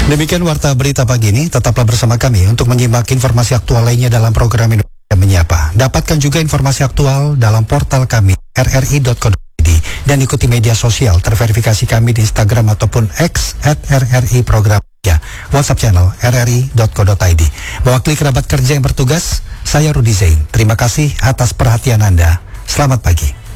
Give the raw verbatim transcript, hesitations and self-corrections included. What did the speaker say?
Demikian Warta Berita Pagi ini, tetaplah bersama kami untuk menyimak informasi aktual lainnya dalam program Indonesia Menyapa. Dapatkan juga informasi aktual dalam portal kami r r i dot co dot i d dan ikuti media sosial terverifikasi kami di Instagram ataupun X at r r i program. Ya, WhatsApp channel r r i dot co dot i d. Mewakili kerabat kerja yang bertugas, saya Rudi Zain. Terima kasih atas perhatian Anda. Selamat pagi.